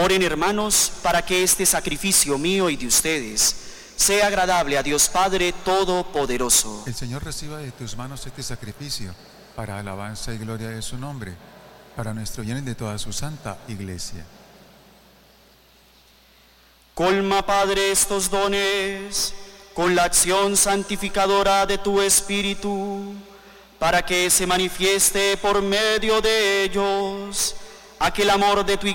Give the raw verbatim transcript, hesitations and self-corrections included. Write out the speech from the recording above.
Oren, hermanos, para que este sacrificio mío y de ustedes sea agradable a Dios Padre Todopoderoso. El Señor reciba de tus manos este sacrificio para alabanza y gloria de su nombre, para nuestro bien y de toda su santa Iglesia. Colma, Padre, estos dones con la acción santificadora de tu Espíritu, para que se manifieste por medio de ellos aquel amor de tu Iglesia